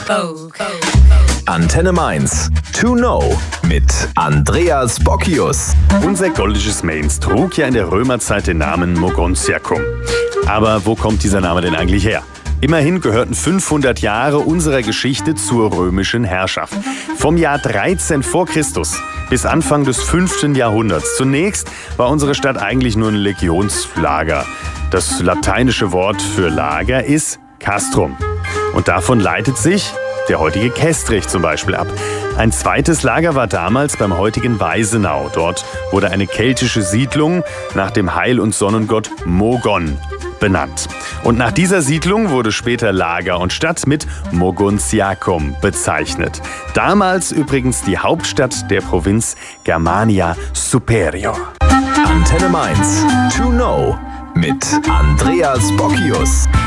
Antenne Mainz. To know mit Andreas Bockius. Unser goldisches Mainz trug ja in der Römerzeit den Namen Mogontiacum. Aber wo kommt dieser Name denn eigentlich her? Immerhin gehörten 500 Jahre unserer Geschichte zur römischen Herrschaft. Vom Jahr 13 vor Christus bis Anfang des 5. Jahrhunderts. Zunächst war unsere Stadt eigentlich nur ein Legionslager. Das lateinische Wort für Lager ist castrum. Und davon leitet sich der heutige Kestrich zum Beispiel ab. Ein zweites Lager war damals beim heutigen Weisenau. Dort wurde eine keltische Siedlung nach dem Heil- und Sonnengott Mogon benannt. Und nach dieser Siedlung wurde später Lager und Stadt mit Mogontiacum bezeichnet. Damals übrigens die Hauptstadt der Provinz Germania Superior. Antenne Mainz. To know mit Andreas Bockius.